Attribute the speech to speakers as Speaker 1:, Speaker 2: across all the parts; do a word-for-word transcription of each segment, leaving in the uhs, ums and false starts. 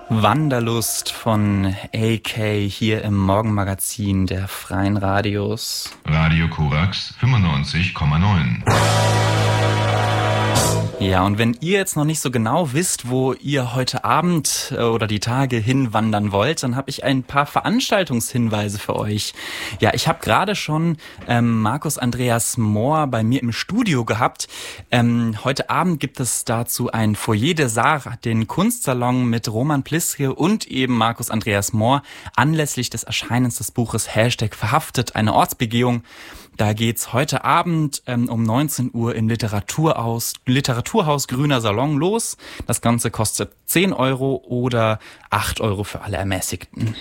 Speaker 1: Wanderlust von A K hier im Morgenmagazin der Freien Radios.
Speaker 2: Radio Korax fünfundneunzig Komma neun.
Speaker 1: Ja, und wenn ihr jetzt noch nicht so genau wisst, wo ihr heute Abend oder die Tage hinwandern wollt, dann habe ich ein paar Veranstaltungshinweise für euch. Ja, ich habe gerade schon ähm, Markus Andreas Mohr bei mir im Studio gehabt. Ähm, heute Abend gibt es dazu ein Foyer des Arts, den Kunstsalon mit Roman Pliske und eben Markus Andreas Mohr anlässlich des Erscheinens des Buches Hashtag Verhaftet, eine Ortsbegehung. Da geht's heute Abend ähm, um neunzehn Uhr im Literaturhaus, Literaturhaus Grüner Salon los. Das Ganze kostet zehn Euro oder acht Euro für alle Ermäßigten.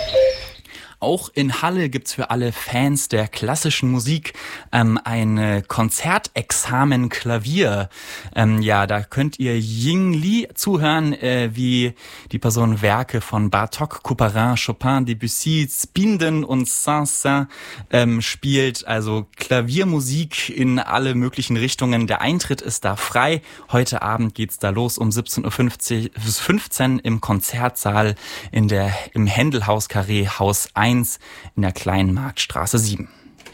Speaker 1: Auch in Halle gibt's für alle Fans der klassischen Musik ähm, ein Konzertexamen Klavier. Ähm, ja, da könnt ihr Ying Li zuhören, äh, wie die Person Werke von Bartók, Couperin, Chopin, Debussy, Spinden und Saint-Saëns ähm, spielt. Also Klaviermusik in alle möglichen Richtungen. Der Eintritt ist da frei. Heute Abend geht's da los um siebzehn Uhr fünfzehn im Konzertsaal in der im Händelhaus Carré Haus eins in der Kleinen Marktstraße sieben.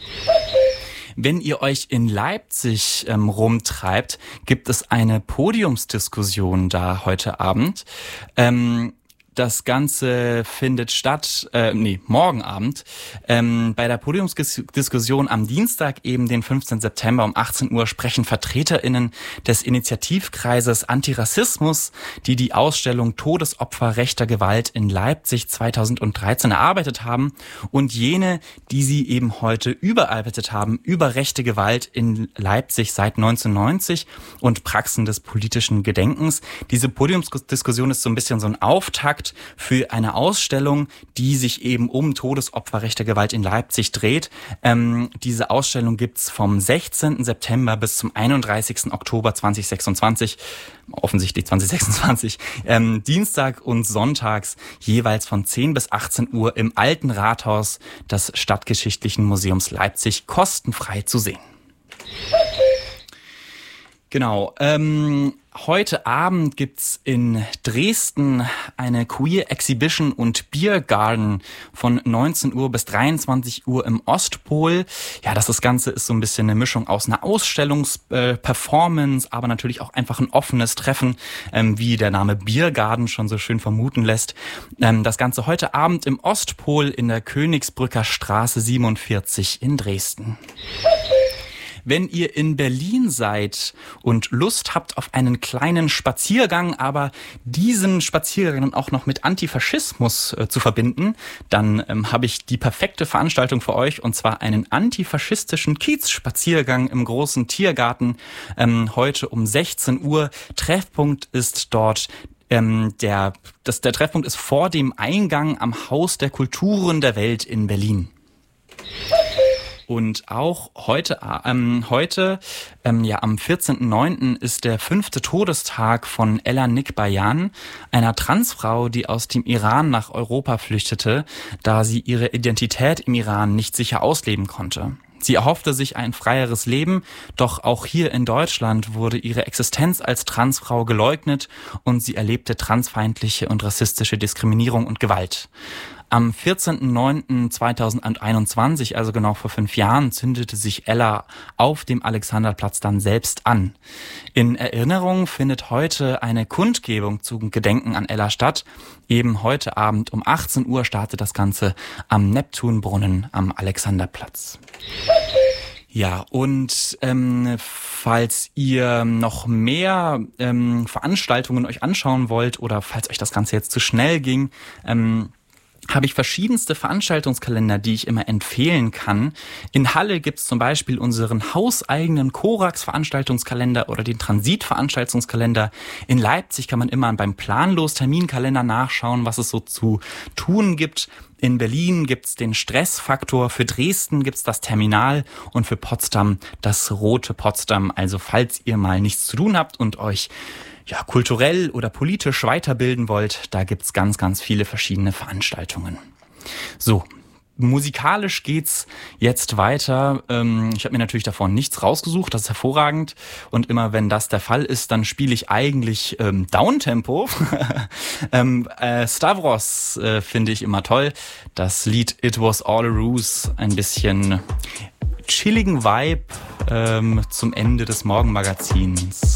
Speaker 1: Wenn ihr euch in Leipzig ähm, rumtreibt, gibt es eine Podiumsdiskussion da heute Abend. Ähm, Das Ganze findet statt, äh, nee, morgen Abend, ähm, bei der Podiumsdiskussion am Dienstag, eben den fünfzehnten September um achtzehn Uhr, sprechen VertreterInnen des Initiativkreises Antirassismus, die die Ausstellung Todesopfer rechter Gewalt in Leipzig zweitausenddreizehn erarbeitet haben, und jene, die sie eben heute überarbeitet haben über rechte Gewalt in Leipzig seit neunzehnhundertneunzig und Praxen des politischen Gedenkens. Diese Podiumsdiskussion ist so ein bisschen so ein Auftakt für eine Ausstellung, die sich eben um Todesopfer rechter Gewalt in Leipzig dreht. Ähm, diese Ausstellung gibt's vom sechzehnten September bis zum einunddreißigsten Oktober zweitausendsechsundzwanzig, offensichtlich zweitausendsechsundzwanzig, ähm, Dienstag und sonntags jeweils von zehn bis achtzehn Uhr im Alten Rathaus des Stadtgeschichtlichen Museums Leipzig kostenfrei zu sehen. Genau, ähm, heute Abend gibt's in Dresden eine Queer Exhibition und Beer Garden von neunzehn Uhr bis dreiundzwanzig Uhr im Ostpol. Ja, das, das Ganze ist so ein bisschen eine Mischung aus einer Ausstellungsperformance, äh, aber natürlich auch einfach ein offenes Treffen, ähm, wie der Name Beer Garden schon so schön vermuten lässt. Ähm, das Ganze heute Abend im Ostpol in der Königsbrücker Straße siebenundvierzig in Dresden. Wenn ihr in Berlin seid und Lust habt auf einen kleinen Spaziergang, aber diesen Spaziergang auch noch mit Antifaschismus äh, zu verbinden, dann ähm, habe ich die perfekte Veranstaltung für euch, und zwar einen antifaschistischen Kiezspaziergang im großen Tiergarten, ähm, heute um sechzehn Uhr. Treffpunkt ist dort ähm, der, das, der Treffpunkt ist vor dem Eingang am Haus der Kulturen der Welt in Berlin. Und auch heute, ähm, heute ähm, ja, am vierzehnten neunten ist der fünfte Todestag von Ella Nikbayan, einer Transfrau, die aus dem Iran nach Europa flüchtete, da sie ihre Identität im Iran nicht sicher ausleben konnte. Sie erhoffte sich ein freieres Leben, doch auch hier in Deutschland wurde ihre Existenz als Transfrau geleugnet und sie erlebte transfeindliche und rassistische Diskriminierung und Gewalt. Am vierzehnten neunten zweitausendeinundzwanzig, also genau vor fünf Jahren, zündete sich Ella auf dem Alexanderplatz dann selbst an. In Erinnerung findet heute eine Kundgebung zum Gedenken an Ella statt. Eben heute Abend um achtzehn Uhr startet das Ganze am Neptunbrunnen am Alexanderplatz. Ja, und ähm, falls ihr noch mehr ähm, Veranstaltungen euch anschauen wollt oder falls euch das Ganze jetzt zu schnell ging, ähm, habe ich verschiedenste Veranstaltungskalender, die ich immer empfehlen kann. In Halle gibt's zum Beispiel unseren hauseigenen Korax-Veranstaltungskalender oder den Transit-Veranstaltungskalender. In Leipzig kann man immer beim Planlos-Terminkalender nachschauen, was es so zu tun gibt. In Berlin gibt's den Stressfaktor, für Dresden gibt's das Terminal und für Potsdam das Rote Potsdam. Also falls ihr mal nichts zu tun habt und euch ja, kulturell oder politisch weiterbilden wollt, da gibt's ganz, ganz viele verschiedene Veranstaltungen. So, musikalisch geht's jetzt weiter. Ähm, ich habe mir natürlich davon nichts rausgesucht, das ist hervorragend. Und immer wenn das der Fall ist, dann spiele ich eigentlich ähm, Downtempo. ähm, äh, Stavros äh, finde ich immer toll. Das Lied It Was All a Ruse, ein bisschen chilligen Vibe ähm, zum Ende des Morgenmagazins.